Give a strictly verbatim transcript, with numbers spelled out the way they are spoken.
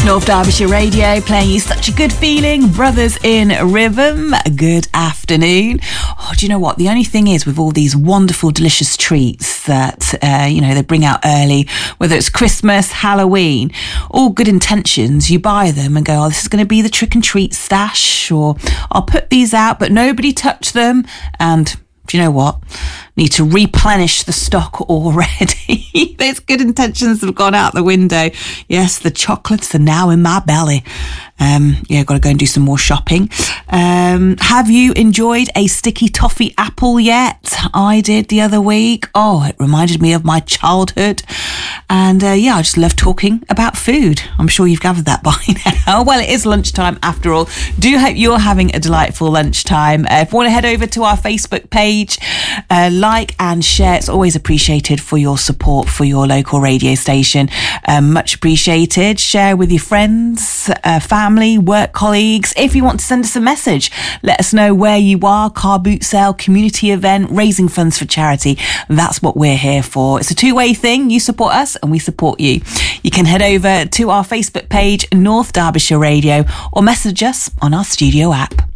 North Derbyshire Radio, playing you such a good feeling. Brothers in Rhythm, good afternoon. Oh, do you know what? The only thing is, with all these wonderful, delicious treats that, uh, you know, they bring out early, whether it's Christmas, Halloween, all good intentions, you buy them and go, oh, this is going to be the trick and treat stash, or I'll put these out, but nobody touch them. And do you know what? Need to replenish the stock already. Those good intentions have gone out the window. Yes, the chocolates are now in my belly. Um, yeah, got to go and do some more shopping. Um, have you enjoyed a sticky toffee apple yet? I did the other week. Oh, it reminded me of my childhood. And uh, yeah, I just love talking about food. I'm sure you've gathered that by now. Well, it is lunchtime after all. Do hope you're having a delightful lunchtime. Uh, if you want to head over to our Facebook page, uh, like and share. It's always appreciated for your support for your local radio station. Um, much appreciated. Share with your friends, uh, family, work colleagues. If you want to send us a message, let us know where you are. Car boot sale, community event, raising funds for charity. That's what we're here for. It's a two-way thing. You support us and we support you. You can head over to our Facebook page, North Derbyshire Radio, or message us on our studio app.